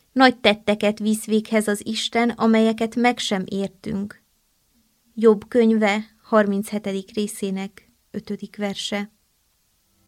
Nagy tetteket visz véghez az Isten, amelyeket meg sem értünk. Jobb könyve, 37. részének 5. verse.